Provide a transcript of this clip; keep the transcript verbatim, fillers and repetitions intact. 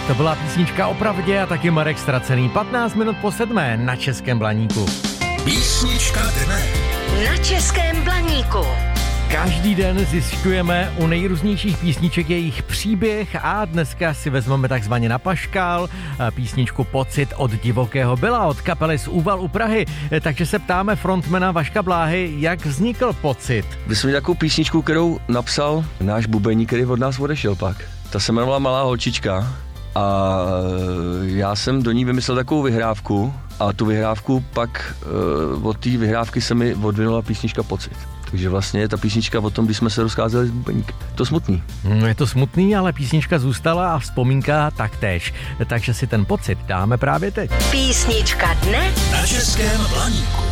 To byla písnička O pravdě a taky Marek Ztracený. patnáct minut po sedmé na Českém Blaníku. Písnička dne na Českém Blaníku. Každý den zjišťujeme u nejrůznějších písniček jejich příběh a dneska si vezmeme takzvaně na paškál písničku Pocit od Divokého Billa od kapely z Úval u Prahy. Takže se ptáme frontmana Vaška Bláhy, jak vznikl Pocit. My jsme měli takovou písničku, kterou napsal náš bubeník, který od nás odešel pak. Ta se jmenovala Malá holčička a já jsem do ní vymyslel takovou vyhrávku a tu vyhrávku pak od té vyhrávky se mi odvinula písnička Pocit. Takže vlastně je ta písnička o tom, když jsme se rozcházeli s bubeníkem. To smutný. Je to smutný, ale písnička zůstala a vzpomínka taktéž. Takže si ten pocit dáme právě teď. Písnička dne na Českém Blaníku.